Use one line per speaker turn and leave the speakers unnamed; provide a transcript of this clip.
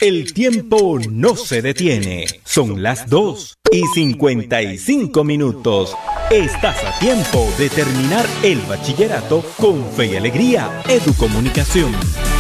El tiempo no se detiene. Son las 2:55. Estás a tiempo de terminar el bachillerato con fe y alegría. Educomunicación.